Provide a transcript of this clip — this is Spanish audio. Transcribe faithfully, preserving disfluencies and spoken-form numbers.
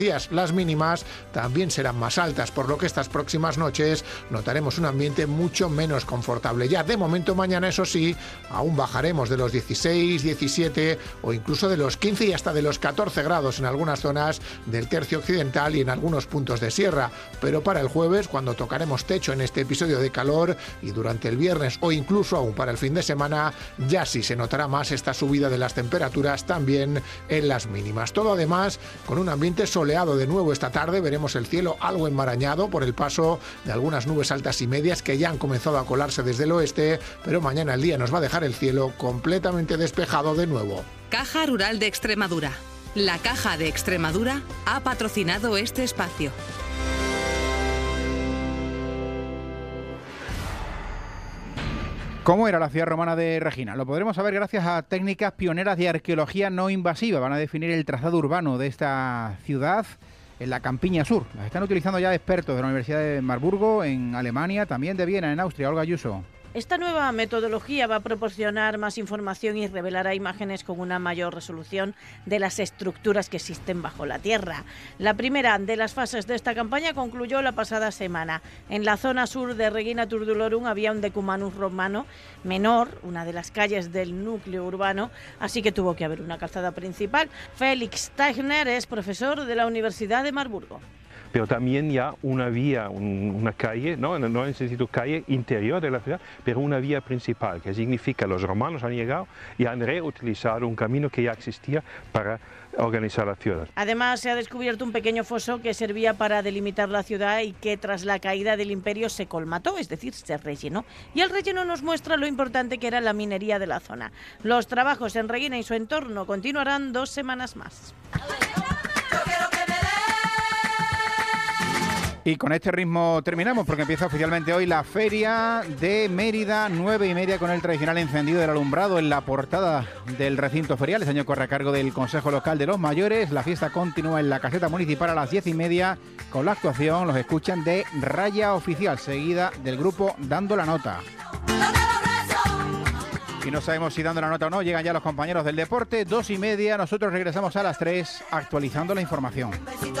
días. Las mínimas también serán más altas, por lo que estas próximas noches notaremos un ambiente mucho menos confortable. Ya de momento mañana, eso sí, aún bajaremos de los dieciséis, diecisiete o incluso de los quince y hasta de los catorce grados en algunas zonas del tercio occidental y en algunos puntos de sierra. Pero para el jueves, cuando tocaremos techo en este episodio de calor, y durante el viernes o incluso aún para el fin de semana, ya sí se notará más esta subida de las temperaturas también en las mínimas. Todo además con un ambiente soleado de nuevo esta tarde. Veremos el cielo algo enmarañado por el paso de algunas nubes altas y medias que ya han comenzado a colarse desde el oeste, pero mañana el día nos va a dejar el cielo completamente despejado de nuevo. Caja Rural de Extremadura. La Caja de Extremadura ha patrocinado este espacio. ¿Cómo era la ciudad romana de Regina? Lo podremos saber gracias a técnicas pioneras de arqueología no invasiva. Van a definir el trazado urbano de esta ciudad en la Campiña Sur. Las están utilizando ya expertos de la Universidad de Marburgo, en Alemania, también de Viena, en Austria. Olga Ayuso. Esta nueva metodología va a proporcionar más información y revelará imágenes con una mayor resolución de las estructuras que existen bajo la tierra. La primera de las fases de esta campaña concluyó la pasada semana. En la zona sur de Regina Turdulorum había un decumanus romano menor, una de las calles del núcleo urbano, así que tuvo que haber una calzada principal. Félix Teichner es profesor de la Universidad de Marburgo. Pero también ya una vía, un, una calle, no, no en sentido calle interior de la ciudad, pero una vía principal, que significa que los romanos han llegado y han reutilizado un camino que ya existía para organizar la ciudad. Además, se ha descubierto un pequeño foso que servía para delimitar la ciudad y que tras la caída del imperio se colmató, es decir, se rellenó. Y el relleno nos muestra lo importante que era la minería de la zona. Los trabajos en Regina y su entorno continuarán dos semanas más. Y con este ritmo terminamos, porque empieza oficialmente hoy la Feria de Mérida, nueve y media, con el tradicional encendido del alumbrado en la portada del recinto ferial. Este año corre a cargo del Consejo Local de los Mayores. La fiesta continúa en la caseta municipal a las diez y media con la actuación, los escuchan, de Raya Oficial, seguida del grupo Dando la Nota. Y no sabemos si dando la nota o no, llegan ya los compañeros del deporte. Dos y media, nosotros regresamos a las tres actualizando la información.